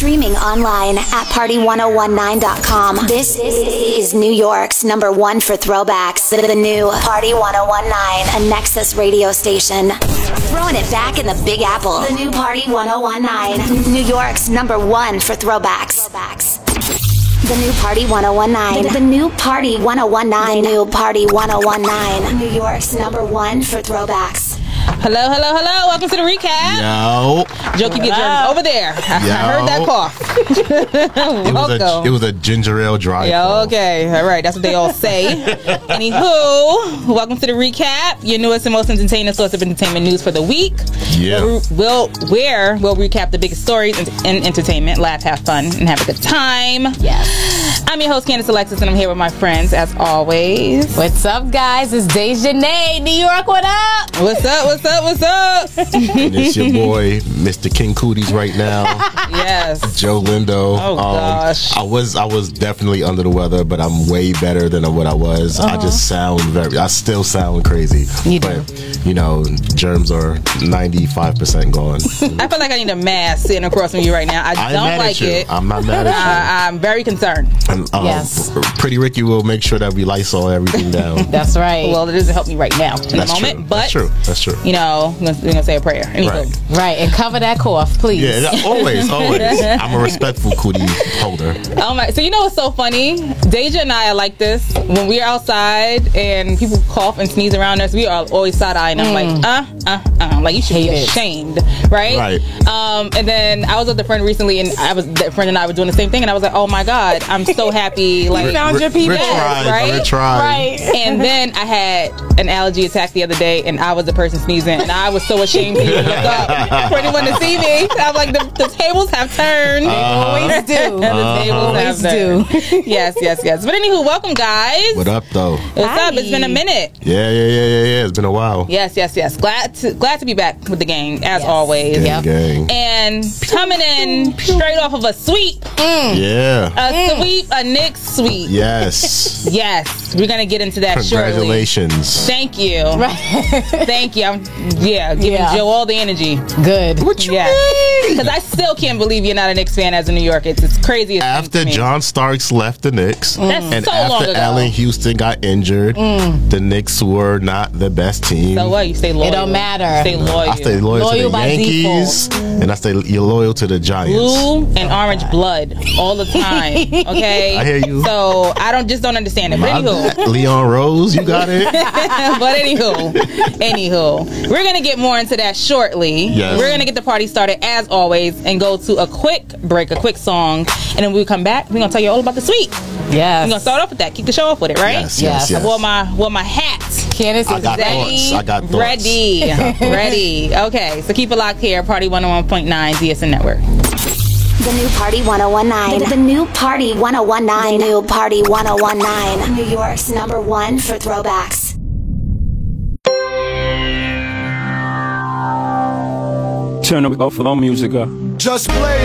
Streaming online at party1019.com. This is New York's number one for throwbacks. The new Party 1019, a Nexus radio station. Throwing it back in the Big Apple. The new Party 1019, New York's number one for throwbacks. The new Party 1019. The new Party 1019. The new Party 1019. New York's number one for throwbacks. Hello. Welcome to the recap. Yo. Jokey get germs over there. I heard that cough. It was a ginger ale dry cough. Okay. All right. That's what they all say. Anywho, welcome to the recap, your newest and most entertaining source of entertainment news for the week. Yeah. We'll recap the biggest stories in entertainment, laugh, have fun, and have a good time. Yes. I'm your host, Candace Alexis, and I'm here with my friends, as always. What's up, guys? It's Dejanay. New York, what up? What's up? And it's your boy, Mr. King Cooties right now. Yes. Joe Lindo. Oh, gosh. I was definitely under the weather, but I'm way better than what I was. I just I still sound crazy. You do. But, germs are 95% gone. I feel like I need a mask sitting across from you right now. I don't like it. I'm not mad at I'm very concerned. you. Yes. Pretty Ricky will make sure that we Lysol everything down. That's right. Well, it doesn't help me right now in the moment. True. But That's true. we're gonna say a prayer. Anywho. Right, and cover that cough, please. Yeah, always. I'm a respectful cootie holder. Oh my! So what's so funny? Deja and I are like this when we're outside and people cough and sneeze around us. We are always side eyeing. I'm like, like you should be ashamed, right? Right. And then I was with a friend recently, and that friend and I were doing the same thing, and I was like, oh my god, I'm so happy. Like, found your people, right? Right. And then I had an allergy attack the other day, and I was the person sneezing, and I was so ashamed to even look up for anyone to see me. I'm like, the tables have turned. Always do. The tables have turned. Yes. But anywho, welcome, guys. What up, though? What's up? It's been a minute. Yeah. It's been a while. Yes. Glad to be back with the gang, as always. Gang. And coming in straight off of a sweep. Yeah. A sweep, a Knicks sweep. Yes. Yes. We're going to get into that shortly. Congratulations. Thank you. Thank you. I'm giving Joe all the energy. Good. What you mean? Because I still can't believe you're not a Knicks fan as a New Yorker. It's crazy. After John Starks left the Knicks, That's and so long after ago. Allen Houston got injured, the Knicks were not the best team. So what? You stay loyal. It don't matter. Stay loyal. I stay loyal to the by Yankees, and I stay loyal to the Giants. Blue and orange blood all the time. Okay, I hear you. So I don't understand it. But anywho, Leon Rose, you got it. but anywho, we're gonna get more into that shortly. Yes. We're gonna get the party started as always and go to a quick break, a quick song, and then when we come back, we're gonna tell you all about the suite. Yes. We're gonna start off with that. Keep the show off with it, right? Yes. I wore my hat. Candace is Ready. I got thoughts. Ready. Okay, so keep it locked here. Party 101.9 DSN Network. The new Party 1019. The new Party 1019. The new Party 1019. New York's number one for throwbacks. Turn up for the music up. Just play